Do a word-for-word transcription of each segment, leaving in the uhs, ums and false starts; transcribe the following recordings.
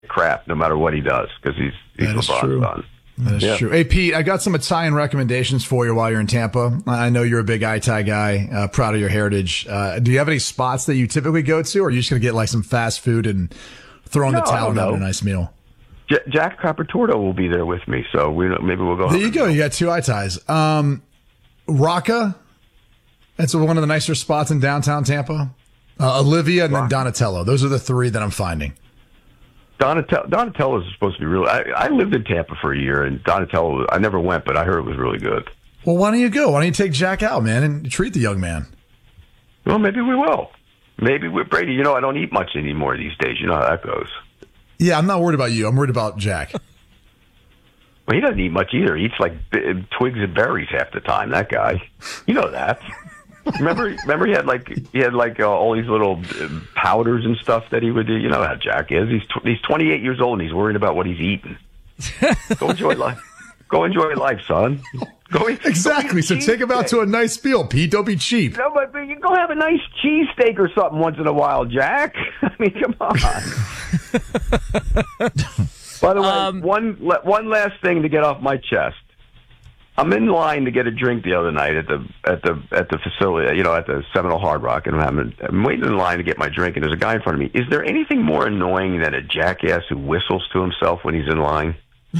crap no matter what he does because he's he's That is LeBron's true. son. That is Yeah. true. Hey, Pete, I got some Italian recommendations for you while you're in Tampa. I know you're a big Itai guy, uh, proud of your heritage. Uh, do you have any spots that you typically go to, or are you just going to get like some fast food and throw in No, the I towel don't and have know. a nice meal? J- Jack Capertorto will be there with me, so we maybe we'll go. There you go. You got two Itais. Um, Rocca, that's one of the nicer spots in downtown Tampa. Uh, Olivia and then Donatello. Those are the three that I'm finding. Donatello, Donatello is supposed to be real. I, I lived in Tampa for a year, and Donatello, I never went, but I heard it was really good. Well, why don't you go? Why don't you take Jack out, man, and treat the young man? Well, maybe we will. Maybe with Brady. You know, I don't eat much anymore these days. You know how that goes. Yeah, I'm not worried about you. I'm worried about Jack. Well, he doesn't eat much either. He eats like b- twigs and berries half the time. That guy, you know that. remember, remember he had like he had like uh, all these little uh, powders and stuff that he would do. You know how Jack is. He's tw- he's twenty-eight years old and he's worried about what he's eating. Go enjoy life. Go enjoy life, son. Go eat, Exactly. Go So take him out to a nice meal, Pete. Don't be cheap. No, but you go have a nice cheesesteak or something once in a while, Jack. I mean, come on. By the way, Um, one one last thing to get off my chest. I'm in line to get a drink the other night at the at the at the facility, you know, at the Seminole Hard Rock, and I'm, having, I'm waiting in line to get my drink, and there's a guy in front of me. Is there anything more annoying than a jackass who whistles to himself when he's in line?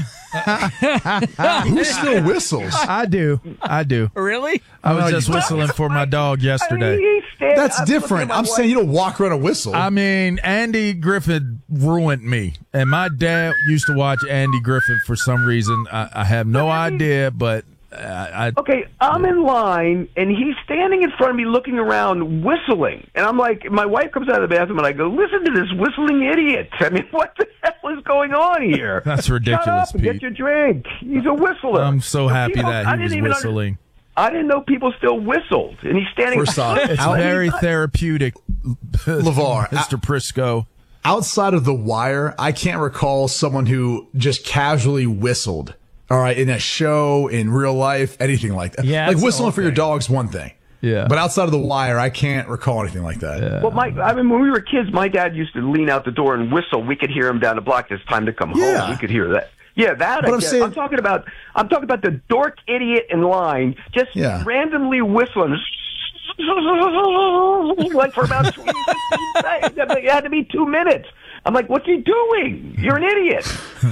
Who still whistles? I do. I do. Really? I was No, just you- whistling for my dog yesterday. I mean, he's standing- That's I'm looking different. at my I'm wife. saying you don't walk around a whistle. I mean, Andy Griffith ruined me. And my dad used to watch Andy Griffith for some reason. I, I have no idea, but I, I Okay, I'm in line, and he's standing in front of me looking around, whistling. And I'm like, my wife comes out of the bathroom, and I go, listen to this whistling idiot. I mean, what the hell is going on here? That's ridiculous, Shut up and Pete. get your drink. He's a whistler. I'm so happy People- that I he didn't was even under- whistling. I didn't know people still whistled, and he's standing. First off, It's Out- very therapeutic, LeVar, Mister Prisco. outside of The Wire, I can't recall someone who just casually whistled. All right, in a show, in real life, anything like that. Yeah, like that's whistling the for whole your thing. dog's one thing. Yeah. But outside of The Wire, I can't recall anything like that. Well, my, I mean, when we were kids, my dad used to lean out the door and whistle. We could hear him down the block. It's time to come Yeah. home. We could hear that. Yeah, that. But I I'm guess. saying- I'm talking about. I'm talking about the dork idiot in line, just Yeah. randomly whistling, like for about. two, it had to be two minutes. I'm like, what's he doing? You're an idiot.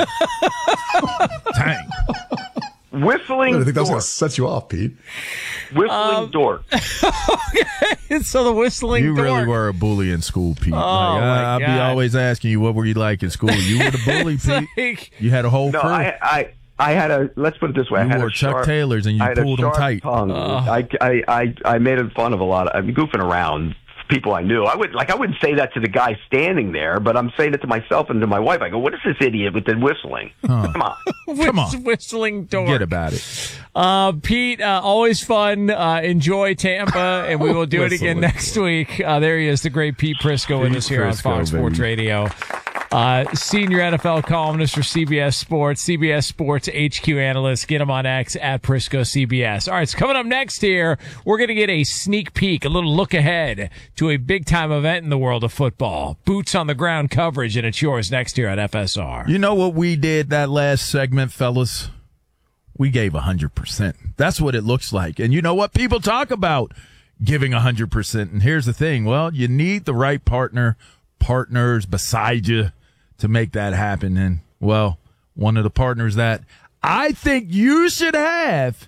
Dang. Whistling I think that was going dork. to set you off, Pete. Whistling Um, dork. So the whistling You really dork. were a bully in school, Pete. Oh, like, my I, I'd be God. always asking you, what were you like in school? You were the bully, It's Pete. like- You had a whole No, crew. I, I, I had a. Let's put it this way. I You had wore a Chuck sharp, Taylors and you I had a pulled them sharp tight. Tongue. I, I, I, I made fun of a lot of. I mean, goofing around people I knew. I would like. I wouldn't say that to the guy standing there, but I'm saying it to myself and to my wife. I go, "What is this idiot with the whistling? Come on." Come on. Whistling dork. Forget about it. Uh, Pete, uh, always fun. Uh, enjoy Tampa, and we will do it again Whistling next week. Uh, there he is, the great Pete Prisco with Pete us here on Prisco, Fox Sports baby. Radio. Uh, senior N F L columnist for C B S Sports, C B S Sports H Q analyst. Get him on X at Prisco C B S. All right, so coming up next here, we're going to get a sneak peek, a little look ahead to a big time event in the world of football. Boots on the ground coverage, and it's yours next here at F S R. You know what we did that last segment, fellas? We gave one hundred percent. That's what it looks like. And you know what? People talk about giving one hundred percent. And here's the thing. Well, you need the right partner, partners beside you to make that happen. And, well, one of the partners that I think you should have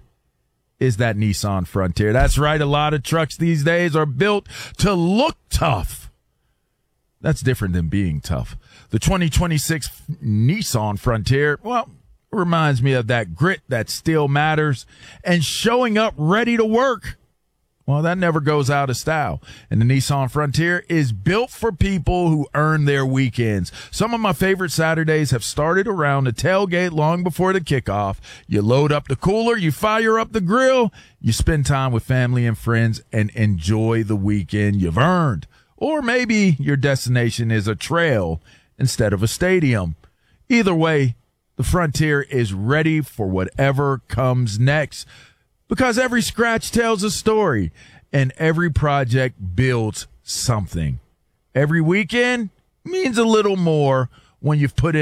is that Nissan Frontier. That's right. A lot of trucks these days are built to look tough. That's different than being tough. The twenty twenty-six Nissan Frontier, well, reminds me of that grit that still matters and showing up ready to work. Well, that never goes out of style. And the Nissan Frontier is built for people who earn their weekends. Some of my favorite Saturdays have started around the tailgate long before the kickoff. You load up the cooler, you fire up the grill, you spend time with family and friends and enjoy the weekend you've earned. Or maybe your destination is a trail instead of a stadium. Either way, the Frontier is ready for whatever comes next. Because every scratch tells a story, and every project builds something. Every weekend means a little more when you've put